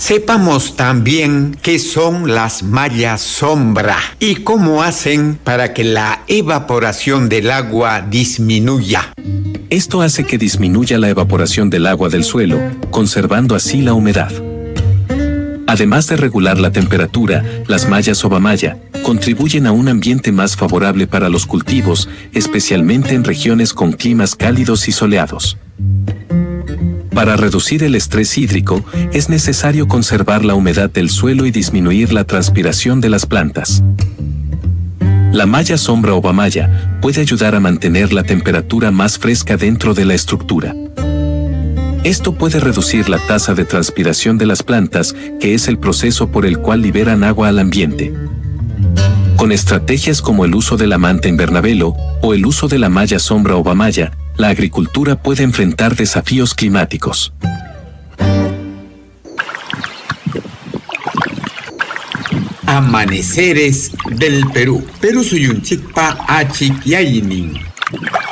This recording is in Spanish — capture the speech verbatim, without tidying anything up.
Sepamos también qué son las mallas sombra y cómo hacen para que la evaporación del agua disminuya. Esto hace que disminuya la evaporación del agua del suelo, conservando así la humedad. Además de regular la temperatura, las mallas Obamaya contribuyen a un ambiente más favorable para los cultivos, especialmente en regiones con climas cálidos y soleados. Para reducir el estrés hídrico, es necesario conservar la humedad del suelo y disminuir la transpiración de las plantas. La malla sombra Obamaya puede ayudar a mantener la temperatura más fresca dentro de la estructura. Esto puede reducir la tasa de transpiración de las plantas, que es el proceso por el cual liberan agua al ambiente. Con estrategias como el uso de la manta invernadero o el uso de la malla sombra Obamaya, la agricultura puede enfrentar desafíos climáticos. Amaneceres del Perú. Perú suyunchikpa achik yaynin.